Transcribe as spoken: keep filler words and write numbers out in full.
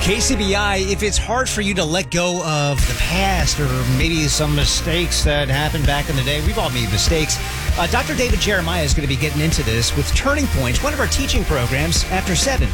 K C B I, if it's hard for you to let go of the past or maybe some mistakes that happened back in the day, we've all made mistakes. Uh, Doctor David Jeremiah is going to be getting into this with Turning Point, one of our teaching programs, after seven.